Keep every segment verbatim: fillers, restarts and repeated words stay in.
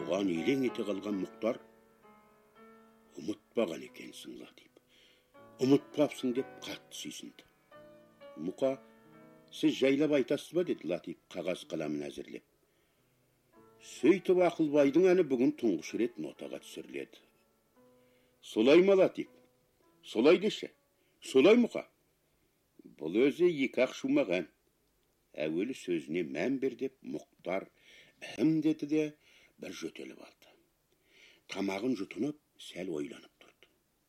оған елең ете қалған Мұқтар: «Ұмытпаған екенсің, Латип. Ұмытпапсың» деп қатты сүйсінді. «Мұқа, сіз жайлап айтасыз ба?» деді Латип қағаз қаламын әзірлеп. Сөйтіп Ақылбайдың әні бүгін тұңғыш рет нотаға түсіріледі. «Солай ма, Латип? Солай деші. Солай, Мұқа?» Бұл өзі екі-ақ шумақ ән. Әуелі сөзіне мән бер деп Мұқтар әм деді де бір жөтеліп алды. Тамағын жұтынып, сәл ойланып тұрды.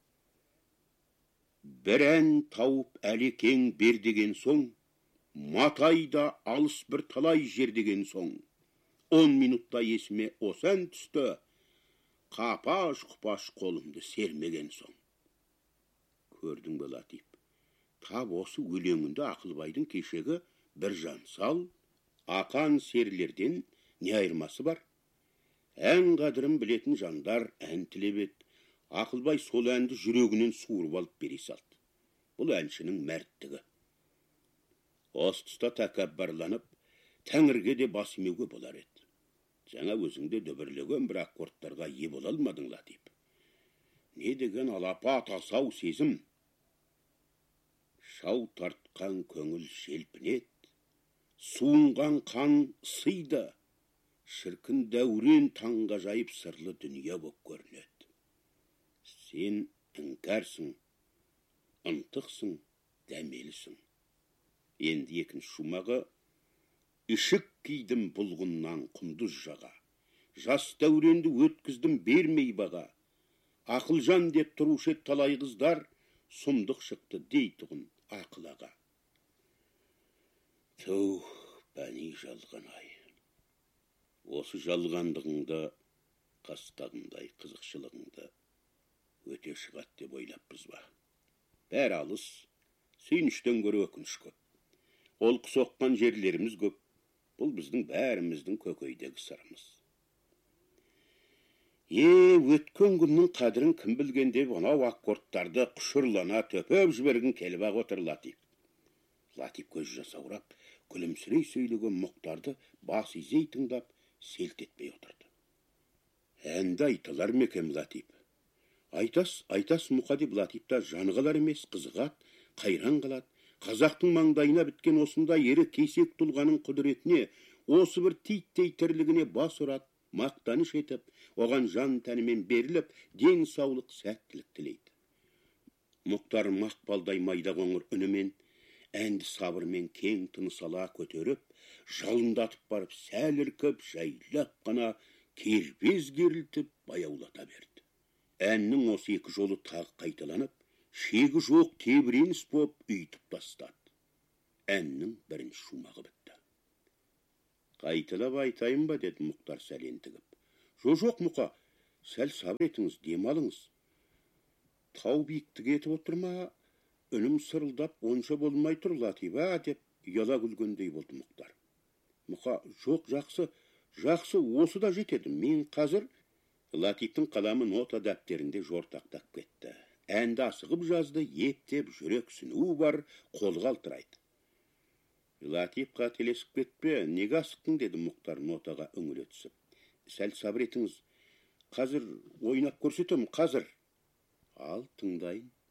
«Бір ән тауып әлекең бер деген соң, матайда алыс бір талай жер деген соң, он минутта есіме осы ән түсті, қапаш-құпаш қолымды сермеген соң». Көрдің бе, Латип? Тап осы өлеңінде Ақылбайдың кешегі бір жансал, ақан серлерден не айырмасы бар? Ән қадірін білетін жандар ән тілеп еді. Ақылбай сол әнді жүрегінен суырып алып бере салды. Бұл әншінің мәрттігі. Осы тұста тәкәббарланып, Тәңірге де бас имеуге болар еді. Жаңа өзіңде дөбірлеген бір аккордтарға ие бола алмадың, Латип. Не деген алапат асау сезім. Шау тартқан көңіл желпінет, суынған қан сыйды, шіркін дәурен таңғажайып сырлы дүние боп көрінеді. Сен іңкәрсің, ынтықсың, дәмелісің. Енді екінші шумағы: «Ішік кийдім бұлғыннан құндыз жаға, жас дәуренді өткіздім бермей баға, ақылжан деп тұрушы талай қыздар, сұмдық шықты дейтұғын ақылаға». Түу, бәни жалған-ай. Осы жалғандығыңды, қастағындай қызықшылығыңды өте шығат деп ойлаппыз ба? Бәрі алыс, сүйініштен көрі өкініш көп. Ол соққан жерлеріміз көп. Бұл біздің бәріміздің көкейдегі сырымыз. Е, өткен күннің қадірін кім білген деп, анау аккордтарды құшырлана төпеп жіберген келіп ақ отыр Латип. Латип көз жасаурап, күлімсірей сөйлеген Мұқтарды бас изей тыңдап, селт етпей отырды. «Әнді айтылар мекем, Латип?» «Айтас, айтас, Мұқа» деп Латипта жаны қалар емес, қызығат, қайран қалады. Қазақтың маңдайына біткен осында ері кейсек тұлғаның құдіретіне, осы бір титтей тірлігіне бас ұрат, мақтаныш етіп, оған жан тәнімен беріліп, ден саулық, сәттілік тілейді. Мұқтар мақпалдай майда қоңыр үнімен, әнді сабырмен кең тыныс ала көтеріп, жалындатып барып, сәл іркіп, жайлап қана кербез керілтіп, баяулата берді. Әннің осы екі жолы тағы қайталанып, шегі жоқ тебіреніс боп үйтіп тастады. Әннің бірінші шумағы бітті. «Қайталап айтайын ба?» деді Мұқтар сәл ентігіп. «Жоқ, Мұқа, сәл сабыр етіңіз, демалыңыз. Тау биіктігі етіп отырма, үнім сырылдап, онша болмай тұр, Латип, ә?» деп ұяла күлгендей болды Мұқтар. «Мұқа, жоқ, жақсы, жақсы, осы да жетеді. Мен қазір...» Латиптің қаламы нота дәптерінде жортақтап кетті. Әнді асығып жазды, ептеп, жүрек сүнуі бар, қолға алтырайды. «Латип қателесіп кетпе, неге асықтың?» деді Мұқтар нотаға үңіле түсіп. «Сәл сабыр етіңіз. Қазір ойнап көрсетем, қазір». «Ал, тыңдайын».